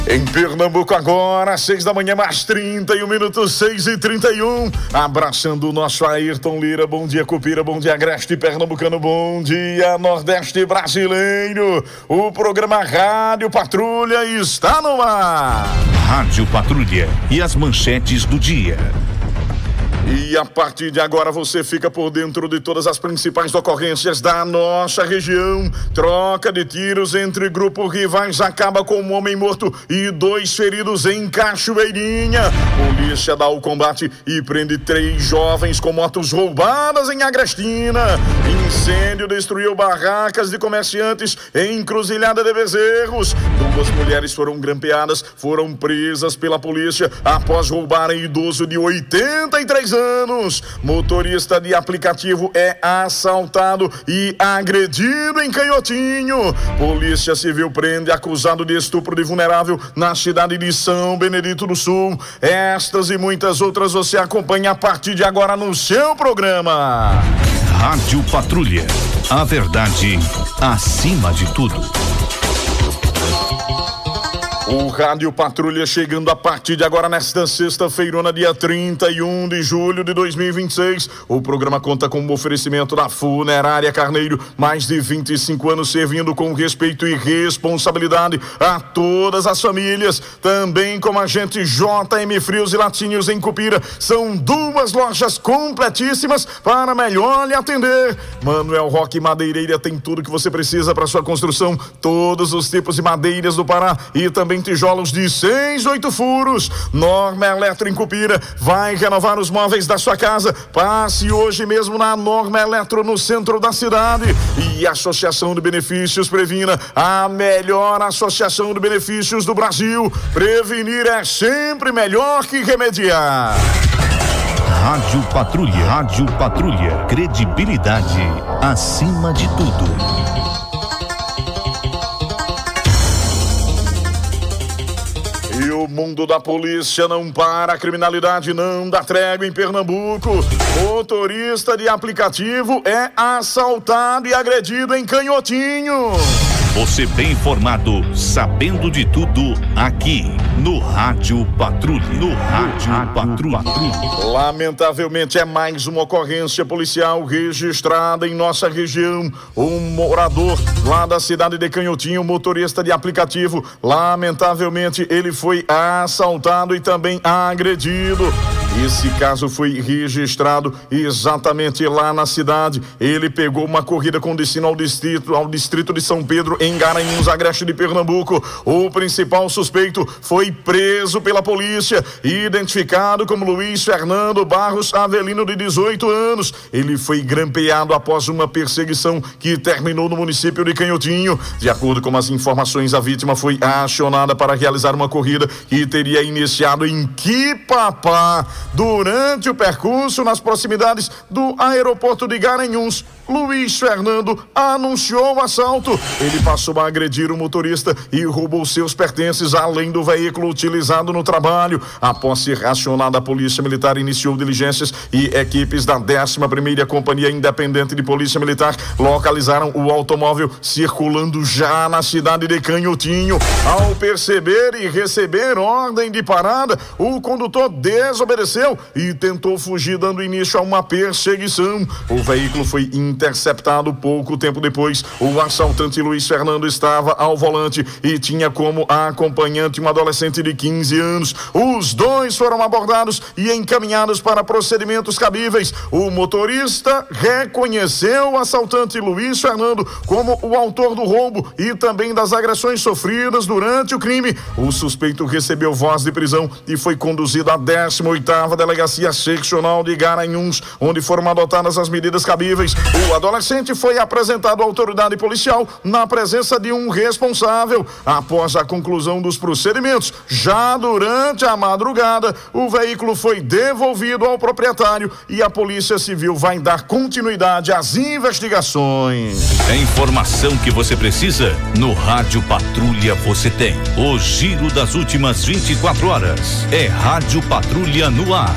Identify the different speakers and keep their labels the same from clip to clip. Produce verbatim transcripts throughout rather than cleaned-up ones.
Speaker 1: Em Pernambuco agora, seis da manhã, mais trinta e um minutos, seis e trinta e um. Abraçando o nosso Ayrton Lira. Bom dia, Cupira. Bom dia, Agreste Pernambucano. Bom dia, Nordeste brasileiro. O programa Rádio Patrulha está no ar.
Speaker 2: Rádio Patrulha e as manchetes do dia.
Speaker 1: E a partir de agora você fica por dentro de todas as principais ocorrências da nossa região. Troca de tiros entre grupos rivais acaba com um homem morto e dois feridos em Cachoeirinha. Polícia dá o combate e prende três jovens com motos roubadas em Agrestina. Incêndio destruiu barracas de comerciantes em Encruzilhada de Bezerros. Duas mulheres foram grampeadas, foram presas pela polícia após roubarem idoso de oitenta e três anos. Motorista de aplicativo é assaltado e agredido em Canhotinho. Polícia Civil prende acusado de estupro de vulnerável na cidade de São Benedito do Sul. Estas e muitas outras você acompanha a partir de agora no seu programa.
Speaker 2: Rádio Patrulha. A verdade acima de tudo.
Speaker 1: O Rádio Patrulha chegando a partir de agora nesta sexta-feirona, dia trinta e um de julho de dois mil e vinte e seis. O programa conta com o oferecimento da Funerária Carneiro, mais de vinte e cinco anos servindo com respeito e responsabilidade a todas as famílias. Também como agente J M Frios e Latinhos em Cupira. São duas lojas completíssimas para melhor lhe atender. Manuel Roque Madeireira tem tudo que você precisa para sua construção, todos os tipos de madeiras do Pará e também tijolos de seis, oito furos. Norma Eletro em Cupira vai renovar os móveis da sua casa. Passe hoje mesmo na Norma Eletro no centro da cidade. E a Associação de Benefícios Previna, a melhor associação de benefícios do Brasil. Prevenir é sempre melhor que remediar.
Speaker 2: Rádio Patrulha. Rádio Patrulha. Credibilidade acima de tudo.
Speaker 1: E o mundo da polícia não para, a criminalidade não dá trégua em Pernambuco. Motorista de aplicativo é assaltado e agredido em Canhotinho.
Speaker 2: Você bem informado, sabendo de tudo, aqui no Rádio Patrulha. No Rádio, Rádio Patrulha. Patrulha.
Speaker 1: Lamentavelmente é mais uma ocorrência policial registrada em nossa região. Um morador lá da cidade de Canhotinho, motorista de aplicativo, lamentavelmente ele foi assaltado e também agredido. Esse caso foi registrado exatamente lá na cidade. Ele pegou uma corrida com destino ao distrito, ao distrito de São Pedro, em Garanhuns, Agreste de Pernambuco. O principal suspeito foi preso pela polícia, identificado como Luiz Fernando Barros Avelino, de dezoito anos. Ele foi grampeado após uma perseguição que terminou no município de Canhotinho. De acordo com as informações, a vítima foi acionada para realizar uma corrida que teria iniciado em Quipapá. Durante o percurso, nas proximidades do aeroporto de Garanhuns, Luiz Fernando anunciou o assalto. Ele passou a agredir o motorista e roubou seus pertences, além do veículo utilizado no trabalho. Após ser acionada, a Polícia Militar iniciou diligências e equipes da décima primeira Companhia Independente de Polícia Militar localizaram o automóvel circulando já na cidade de Canhotinho. Ao perceber e receber ordem de parada, o condutor desobedeceu e tentou fugir, dando início a uma perseguição. O veículo foi interceptado pouco tempo depois. O assaltante Luiz Fernando estava ao volante e tinha como acompanhante uma adolescente de quinze anos. Os dois foram abordados e encaminhados para procedimentos cabíveis. O motorista reconheceu o assaltante Luiz Fernando como o autor do roubo e também das agressões sofridas durante o crime. O suspeito recebeu voz de prisão e foi conduzido à décima oitava Delegacia Seccional de Garanhuns, onde foram adotadas as medidas cabíveis. O adolescente foi apresentado à autoridade policial na presença de um responsável. Após a conclusão dos procedimentos, já durante a madrugada, o veículo foi devolvido ao proprietário e a Polícia Civil vai dar continuidade às investigações.
Speaker 2: A informação que você precisa, no Rádio Patrulha você tem. O giro das últimas vinte e quatro horas. É Rádio Patrulha no ar.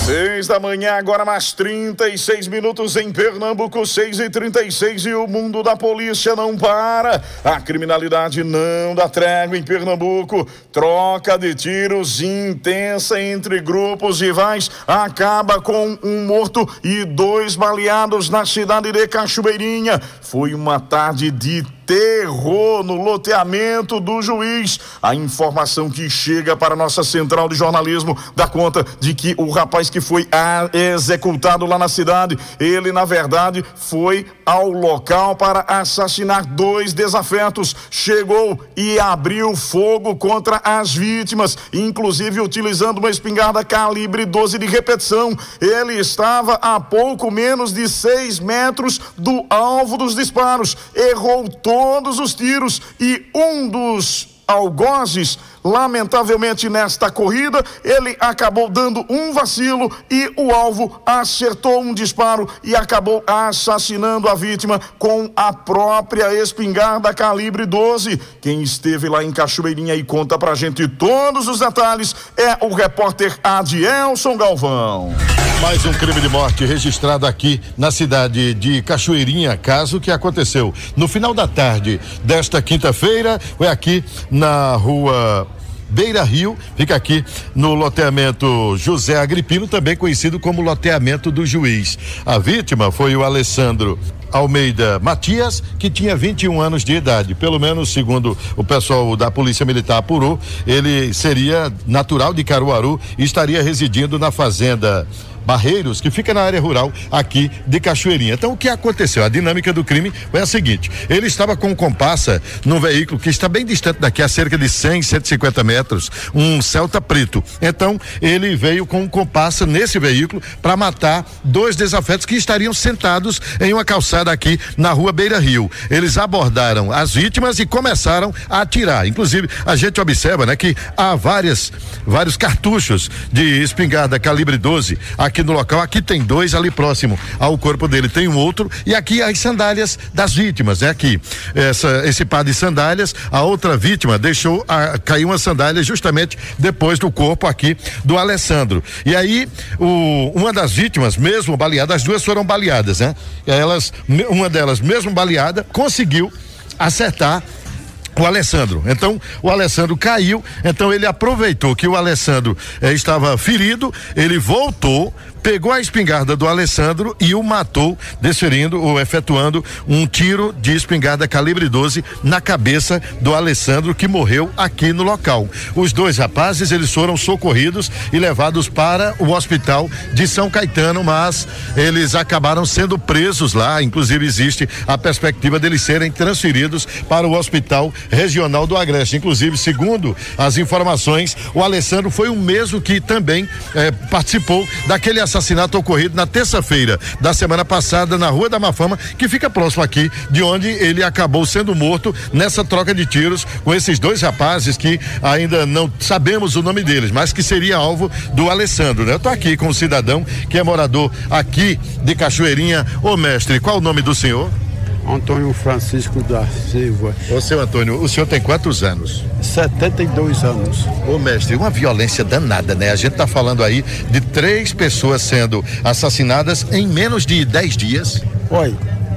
Speaker 1: Seis da manhã, agora mais trinta e seis minutos em Pernambuco, seis e trinta e seis, e o mundo da polícia não para. A criminalidade não dá trégua em Pernambuco. Troca de tiros intensa entre grupos rivais acaba com um morto e dois baleados na cidade de Cachoeirinha. Foi uma tarde de terror no loteamento do Juiz. A informação que chega para a nossa central de jornalismo dá conta de que o rapaz que foi executado lá na cidade, ele na verdade foi ao local para assassinar dois desafetos. Chegou e abriu fogo contra as vítimas, inclusive utilizando uma espingarda calibre doze de repetição. Ele estava a pouco menos de seis metros do alvo dos disparos, errou todos os tiros e um dos algozes, lamentavelmente nesta corrida, ele acabou dando um vacilo e o alvo acertou um disparo e acabou assassinando a vítima com a própria espingarda calibre doze. Quem esteve lá em Cachoeirinha e conta pra gente todos os detalhes é o repórter Adielson Galvão.
Speaker 3: Mais um crime de morte registrado aqui na cidade de Cachoeirinha, caso que aconteceu no final da tarde desta quinta-feira, foi aqui na rua Beira Rio, fica aqui no loteamento José Agripino, também conhecido como loteamento do Juiz. A vítima foi o Alessandro Almeida Matias, que tinha vinte e um anos de idade. Pelo menos, segundo o pessoal da Polícia Militar apurou, ele seria natural de Caruaru e estaria residindo na fazenda Barreiros, que fica na área rural aqui de Cachoeirinha. Então, o que aconteceu? A dinâmica do crime foi a seguinte: ele estava com comparsa num veículo que está bem distante daqui, a cerca de cem, cento e cinquenta metros, um Celta preto. Então, ele veio com um comparsa nesse veículo para matar dois desafetos que estariam sentados em uma calçada aqui na rua Beira Rio. Eles abordaram as vítimas e começaram a atirar. Inclusive, a gente observa, né, que há várias, vários cartuchos de espingarda calibre doze aqui no local. Aqui tem dois, ali próximo ao corpo dele tem um outro, e aqui as sandálias das vítimas, né? Aqui, essa, esse par de sandálias, a outra vítima deixou a, cair uma sandália justamente depois do corpo aqui do Alessandro. E aí, o, uma das vítimas, mesmo baleada, as duas foram baleadas, né? E elas, uma delas, mesmo baleada, conseguiu acertar o Alessandro. Então, o Alessandro caiu, então ele aproveitou que o Alessandro eh, estava ferido, ele voltou, pegou a espingarda do Alessandro e o matou, desferindo ou efetuando um tiro de espingarda calibre doze na cabeça do Alessandro, que morreu aqui no local. Os dois rapazes, eles foram socorridos e levados para o hospital de São Caetano, mas eles acabaram sendo presos lá. Inclusive, existe a perspectiva deles serem transferidos para o hospital regional do Agreste. Inclusive, segundo as informações, o Alessandro foi o mesmo que também eh, participou daquele assassinato assassinato ocorrido na terça-feira da semana passada na Rua da Mafama, que fica próximo aqui de onde ele acabou sendo morto nessa troca de tiros com esses dois rapazes que ainda não sabemos o nome deles, mas que seria alvo do Alessandro, né? Eu tô aqui com um cidadão que é morador aqui de Cachoeirinha. Ô mestre, qual o nome do senhor?
Speaker 4: Antônio Francisco da Silva.
Speaker 3: Ô seu Antônio, o senhor tem quantos anos?
Speaker 4: setenta e dois anos.
Speaker 3: Ô mestre, uma violência danada, né? A gente tá falando aí de três pessoas sendo assassinadas em menos de dez dias.
Speaker 4: Olha,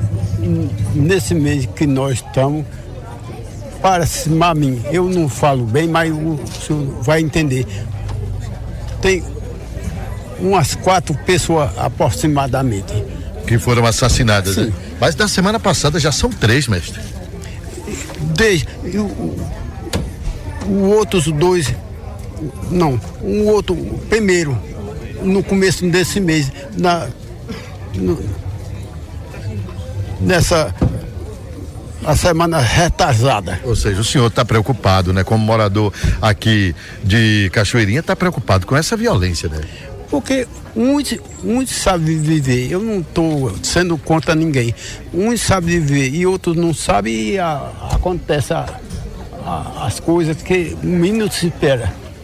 Speaker 4: nesse mês que nós estamos, parece a mim, eu não falo bem, mas o senhor vai entender. Tem umas quatro pessoas aproximadamente
Speaker 3: que foram assassinadas,
Speaker 4: sim,
Speaker 3: né? Mas da semana passada já são três, mestre.
Speaker 4: Desde, o, o outros dois, não, um outro, primeiro, no começo desse mês, na, no, nessa a semana retrasada.
Speaker 3: Ou seja, o senhor está preocupado, né? Como morador aqui de Cachoeirinha, está preocupado com essa violência, né?
Speaker 4: Porque uns, uns sabem viver, eu não estou sendo contra ninguém, uns sabem viver e outros não sabem, e a, acontece a, a, as coisas que um minuto se espera.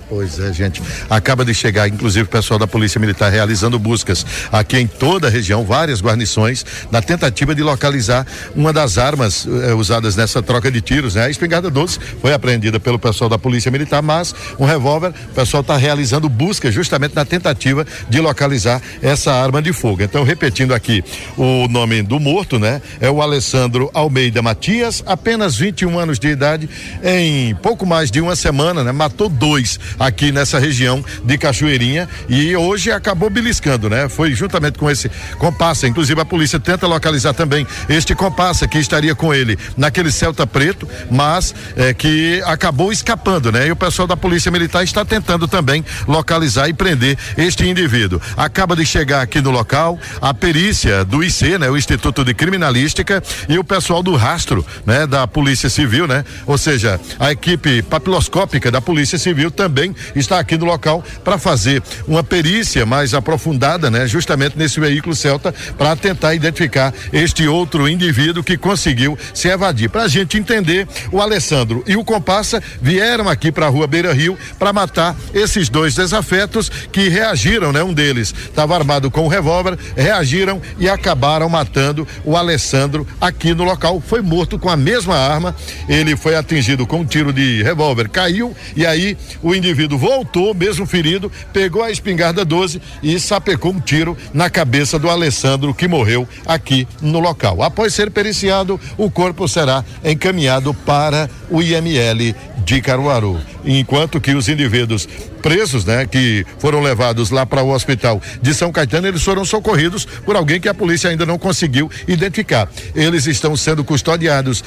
Speaker 3: Pois é, gente. Acaba de chegar, inclusive, o pessoal da Polícia Militar realizando buscas aqui em toda a região, várias guarnições, na tentativa de localizar uma das armas eh, usadas nessa troca de tiros, né? A espingarda doze foi apreendida pelo pessoal da Polícia Militar, mas um revólver, o pessoal está realizando busca justamente na tentativa de localizar essa arma de fogo. Então, repetindo aqui, o nome do morto, né? É o Alessandro Almeida Matias, apenas vinte e um anos de idade, em pouco mais de uma semana, né? Matou dois aqui nessa região de Cachoeirinha e hoje acabou beliscando, né? Foi juntamente com esse comparsa, inclusive a polícia tenta localizar também este comparsa que estaria com ele naquele Celta preto, mas é, que acabou escapando, né? E o pessoal da Polícia Militar está tentando também localizar e prender este indivíduo. Acaba de chegar aqui no local a perícia do I C, né? O Instituto de Criminalística, e o pessoal do rastro, né? Da Polícia Civil, né? Ou seja, a equipe papiloscópica da Polícia Civil também está aqui no local para fazer uma perícia mais aprofundada, né? Justamente nesse veículo Celta, para tentar identificar este outro indivíduo que conseguiu se evadir. Para a gente entender, o Alessandro e o comparsa vieram aqui para a Rua Beira Rio para matar esses dois desafetos que reagiram, né? Um deles estava armado com um revólver, reagiram e acabaram matando o Alessandro aqui no local. Foi morto com a mesma arma, ele foi atingido com um tiro de revólver, caiu e aí o indivíduo voltou, mesmo ferido, pegou a espingarda doze e sapecou um tiro na cabeça do Alessandro, que morreu aqui no local. Após ser periciado, o corpo será encaminhado para o I M L de Caruaru. Enquanto que os indivíduos presos, né, que foram levados lá para o hospital de São Caetano, eles foram socorridos por alguém que a polícia ainda não conseguiu identificar. Eles estão sendo custodiados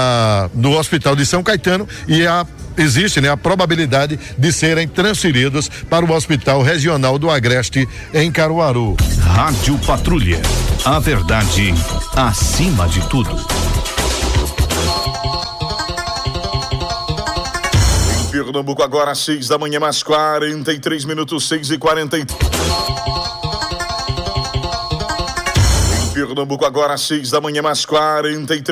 Speaker 3: na no hospital de São Caetano e a existe, né, a probabilidade de serem transferidos para o Hospital Regional do Agreste em Caruaru.
Speaker 2: Rádio Patrulha. A verdade acima de tudo.
Speaker 1: Em Pernambuco agora às seis da manhã, mais quarenta e três minutos, seis e quarenta e três. Em Pernambuco agora às seis da manhã, mais quarenta e três.